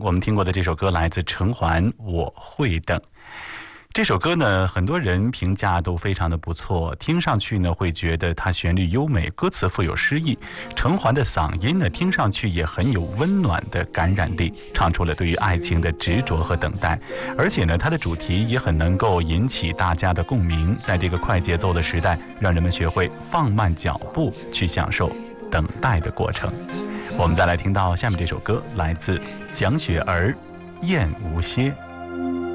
我们听过的这首歌来自陈环，《我会等》。这首歌呢，很多人评价都非常的不错，听上去呢会觉得它旋律优美，歌词富有诗意。陈环的嗓音呢，听上去也很有温暖的感染力，唱出了对于爱情的执着和等待。而且呢，它的主题也很能够引起大家的共鸣，在这个快节奏的时代，让人们学会放慢脚步，去享受等待的过程。我们再来听到下面这首歌，来自蒋雪儿，《燕无歇》。